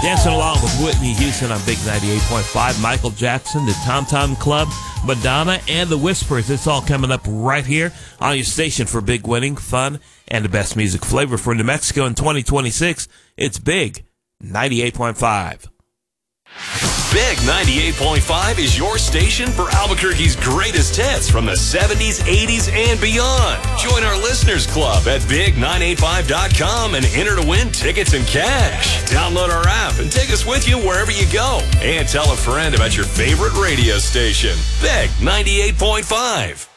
Dancing along with Whitney Houston on Big 98.5, Michael Jackson, the Tom Tom Club, Madonna, and the Whispers. It's all coming up right here on your station for big winning, fun, and the best music flavor for New Mexico in 2026. It's Big 98.5. Big 98.5 is your station for Albuquerque's greatest hits from the 70s, 80s, and beyond. Join our listeners club at big985.com and enter to win tickets and cash. Download our app and take us with you wherever you go. And tell a friend about your favorite radio station. Big 98.5.